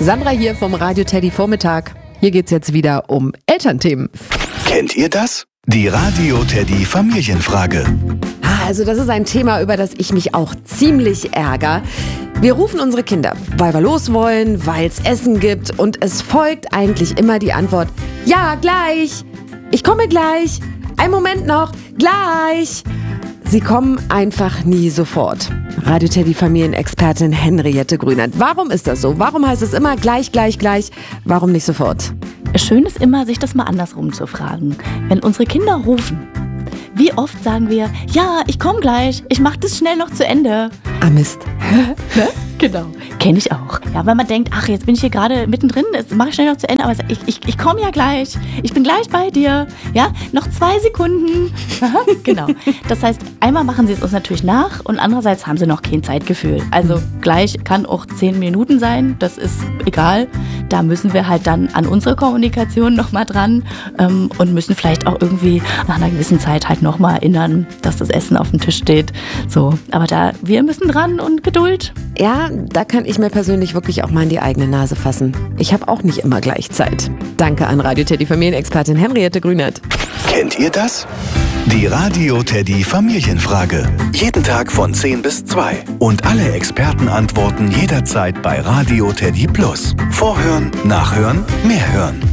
Sandra hier vom Radio Teddy Vormittag. Hier geht's jetzt wieder um Elternthemen. Kennt ihr das? Die Radio Teddy Familienfrage. Also das ist ein Thema, über das ich mich auch ziemlich ärgere. Wir rufen unsere Kinder, weil wir los wollen, weil es Essen gibt und es folgt eigentlich immer die Antwort: Ja, gleich, ich komme gleich, einen Moment noch, gleich. Sie kommen einfach nie sofort. Radio Teddy Familienexpertin Henriette Grünert. Warum ist das so? Warum heißt es immer gleich, gleich, gleich? Warum nicht sofort? Schön ist immer, sich das mal andersrum zu fragen. Wenn unsere Kinder rufen, wie oft sagen wir: Ja, ich komme gleich, ich mache das schnell noch zu Ende. Ah, Mist. Ne? Genau, kenne ich auch. Ja, weil man denkt, ach, jetzt bin ich hier gerade mittendrin, jetzt mache ich schnell noch zu Ende, aber ich komme ja gleich, ich bin gleich bei dir. Ja, noch 2 Sekunden. Genau. Das heißt, einmal machen sie es uns natürlich nach und andererseits haben sie noch kein Zeitgefühl. Also gleich kann auch 10 Minuten sein, das ist egal. Da müssen wir halt dann an unsere Kommunikation nochmal dran und müssen vielleicht auch irgendwie nach einer gewissen Zeit halt nochmal erinnern, dass das Essen auf dem Tisch steht. So, aber wir müssen dran und Geduld. Ja, da kann ich mir persönlich wirklich auch mal in die eigene Nase fassen. Ich habe auch nicht immer gleich Zeit. Danke an Radio Teddy Familienexpertin Henriette Grünert. Kennt ihr das? Die Radio Teddy Familienfrage. Jeden Tag von 10 bis 2. Und alle Experten antworten jederzeit bei Radio Teddy Plus. Vorhören, nachhören, mehr hören.